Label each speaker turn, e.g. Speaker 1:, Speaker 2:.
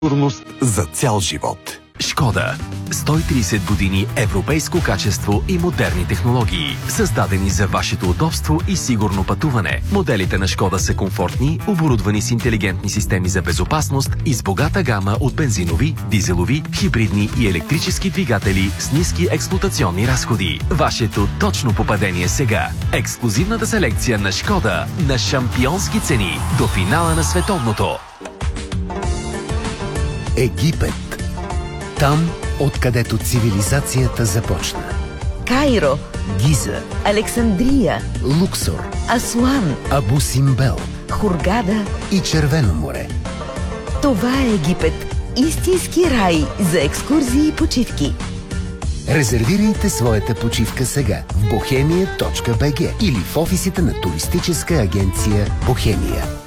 Speaker 1: Сигурност за цял живот.
Speaker 2: Шкода. 130 години европейско качество и модерни технологии, създадени за вашето удобство и сигурно пътуване. Моделите на Шкода са комфортни, оборудвани с интелигентни системи за безопасност и с богата гама от бензинови, дизелови, хибридни и електрически двигатели с ниски експлоатационни разходи. Вашето точно попадение сега. Ексклузивната селекция на Шкода на шампионски цени до финала на световното.
Speaker 3: Египет. Там, откъдето цивилизацията започна.
Speaker 4: Кайро,
Speaker 3: Гиза,
Speaker 4: Александрия,
Speaker 3: Луксор,
Speaker 4: Асуан,
Speaker 3: Абу Симбел
Speaker 4: Хургада
Speaker 3: и Червено море.
Speaker 4: Това е Египет. Истински рай за екскурзии и почивки.
Speaker 3: Резервирайте своята почивка сега в bohemia.bg или в офисите на туристическа агенция Бохемия.